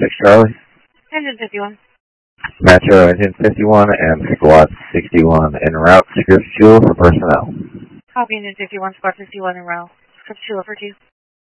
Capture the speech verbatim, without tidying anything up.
six Charlie. Engine fifty-one. Metro Engine fifty-one and Squad sixty-one en route to Script Fuel for personnel. Copy Engine fifty-one, Squad fifty-one en route. Script Fuel for two.